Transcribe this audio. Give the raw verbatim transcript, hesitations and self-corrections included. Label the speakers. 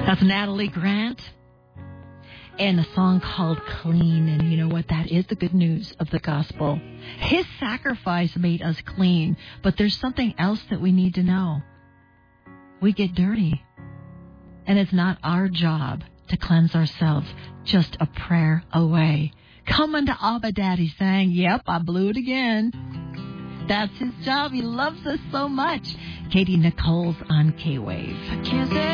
Speaker 1: That's Natalie Grant and a song called Clean. And you know what? That is the good news of the gospel. His sacrifice made us clean, but there's something else that we need to know. We get dirty, and it's not our job to cleanse ourselves, just a prayer away. Coming to Abba Daddy saying, yep, I blew it again. That's his job. He loves us so much. Katie Nichols on K-Wave.